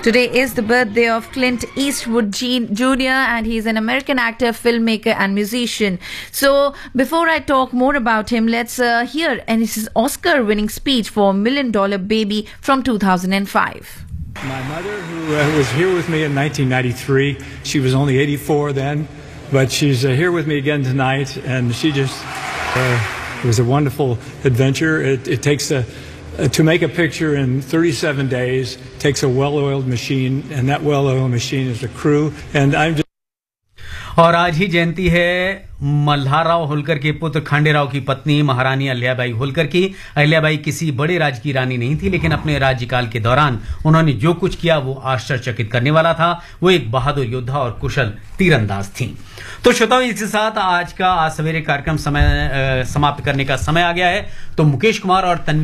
Today is the birthday of Clint Eastwood Jr. and he's an American actor, filmmaker and musician. So before I talk more about him, let's hear his Oscar-winning speech for $1 Million Baby from 2005. My mother, who was here with me in 1993, she was only 84 then, but she's here with me again tonight, and she just it was a wonderful adventure. It takes to make a picture in 37 days takes a well-oiled machine, and that well-oiled machine is a crew. And I'm just. और आज ही जयंती है मल्हारराव होलकर के पुत्र खांडेराव की पत्नी महारानी अहिल्याबाई होलकर की। अहिल्याबाई किसी बड़े राज्य की रानी नहीं थी, लेकिन अपने राज्यकाल के दौरान उन्होंने जो कुछ किया वो आश्चर्यचकित करने वाला था। वो एक बहादुर योद्धा और कुशल तीरंदाज थीं। तो श्रोताओं, इसके साथ आज का आज सवेरे कार्यक्रम समाप्त करने का समय आ गया है। तो मुकेश कुमार और तन्वी